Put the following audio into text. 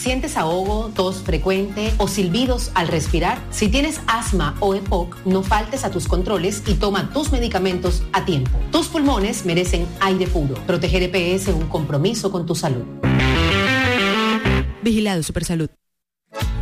¿Sientes ahogo, tos frecuente o silbidos al respirar? Si tienes asma o EPOC, no faltes a tus controles y toma tus medicamentos a tiempo. Tus pulmones merecen aire puro. Proteger EPS es un compromiso con tu salud. Vigilado Supersalud.